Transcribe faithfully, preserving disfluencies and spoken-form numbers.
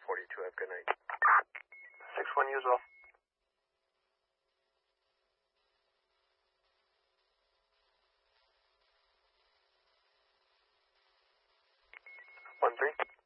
forty-two. Have a good night. six one, you as well. one three.